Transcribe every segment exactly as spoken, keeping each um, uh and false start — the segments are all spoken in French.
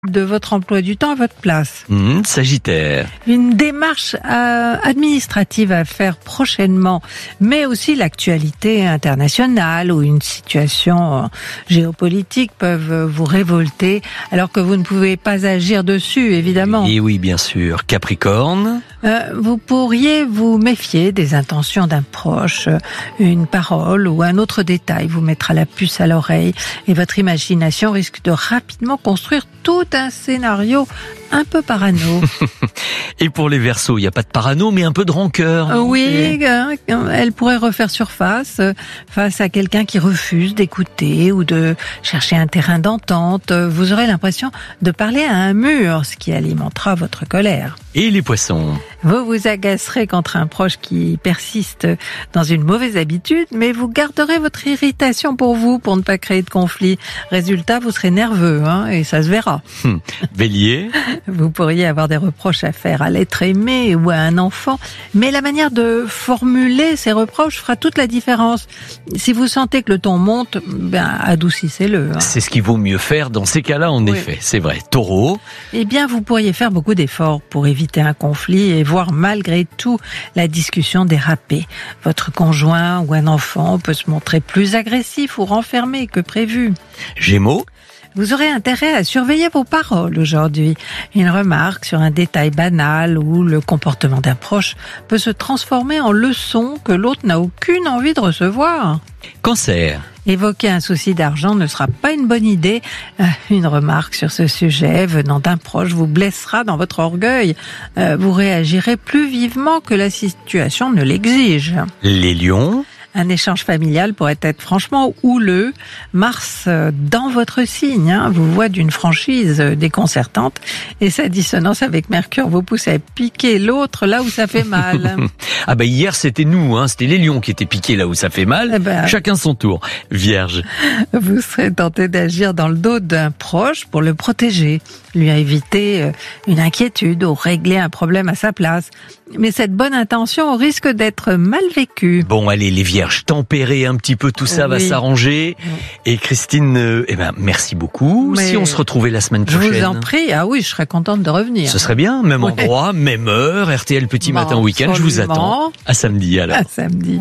de votre emploi du temps à votre place. Mmh, Sagittaire. Une démarche euh, administrative à faire prochainement, mais aussi l'actualité internationale ou une situation euh, géopolitique peuvent vous révolter, alors que vous ne pouvez pas agir dessus, évidemment. Et oui, bien sûr. Capricorne. Euh, vous pourriez vous méfier des intentions d'un proche. Une parole ou un autre détail vous mettra la puce à l'oreille et votre imagination risque de rapidement construire tout un scénario un peu parano. Et pour les Verseaux, il n'y a pas de parano, mais un peu de rancœur. Euh, oui, euh, elle pourrait refaire surface euh, face à quelqu'un qui refuse d'écouter ou de chercher un terrain d'entente. Vous aurez l'impression de parler à un mur, ce qui alimentera votre colère. Et les Poissons. Vous vous agacerez contre un proche qui persiste dans une mauvaise habitude, mais vous garderez votre irritation pour vous, pour ne pas créer de conflit. Résultat, vous serez nerveux, hein, et ça se verra. Hum. Bélier. Vous pourriez avoir des reproches à faire à l'être aimé ou à un enfant, mais la manière de formuler ces reproches fera toute la différence. Si vous sentez que le ton monte, ben adoucissez-le. Hein. C'est ce qu'il vaut mieux faire dans ces cas-là, en Oui. effet. C'est vrai. Taureau. Eh bien, vous pourriez faire beaucoup d'efforts pour éviter un conflit et voir malgré tout la discussion déraper. Votre conjoint ou un enfant peut se montrer plus agressif ou renfermé que prévu. Gémeaux. Vous aurez intérêt à surveiller vos paroles aujourd'hui. Une remarque sur un détail banal ou le comportement d'un proche peut se transformer en leçon que l'autre n'a aucune envie de recevoir. Cancer. Évoquer un souci d'argent ne sera pas une bonne idée. Euh, Une remarque sur ce sujet venant d'un proche vous blessera dans votre orgueil. Euh, Vous réagirez plus vivement que la situation ne l'exige. Les Lions. Un échange familial pourrait être franchement houleux. Mars, euh, dans votre signe, hein, vous voit d'une franchise euh, déconcertante et sa dissonance avec Mercure vous pousse à piquer l'autre là où ça fait mal. Ah bah hier c'était nous, hein, c'était les lions qui étaient piqués là où ça fait mal. Eh ben, Chacun son tour. Vierge. Vous serez tenté d'agir dans le dos d'un proche pour le protéger, lui éviter euh, une inquiétude ou régler un problème à sa place. Mais cette bonne intention risque d'être mal vécue. Bon allez les vierges, tempérez un petit peu tout ça, Oui. va s'arranger. Et Christine, euh, eh ben merci beaucoup. Mais Si on se retrouvait la semaine Je prochaine. vous en prie. Ah oui, je serais contente de revenir. Ce serait bien, même Ouais. endroit, même heure, R T L petit Bon, matin week-end, je vous absolument. attends. À samedi alors. À samedi.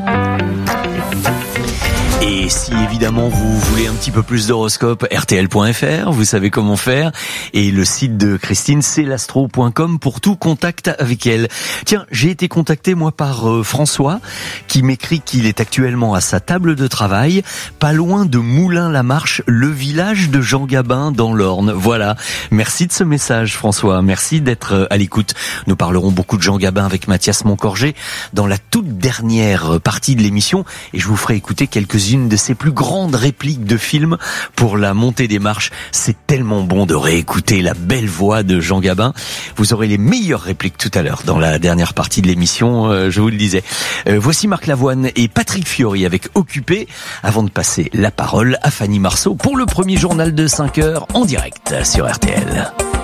Et si évidemment vous voulez un petit peu plus d'horoscope, R T L point F R, vous savez comment faire. Et le site de Christine, c'est l'astro point com pour tout contact avec elle. Tiens, j'ai été contacté moi par euh, François, qui m'écrit qu'il est actuellement à sa table de travail, pas loin de Moulins-la-Marche, le village de Jean Gabin dans l'Orne. Voilà. Merci de ce message François, merci d'être à l'écoute. Nous parlerons beaucoup de Jean Gabin avec Mathias Moncorgé dans la toute dernière partie de l'émission et je vous ferai écouter quelques-unes de ses plus grandes répliques de films pour la montée des marches. C'est tellement bon de réécouter la belle voix de Jean Gabin. Vous aurez les meilleures répliques tout à l'heure dans la dernière partie de l'émission, euh, je vous le disais. Euh, voici Marc Lavoine et Patrick Fiori avec Occupé, avant de passer la parole à Fanny Marceau pour le premier journal de cinq heures en direct sur R T L.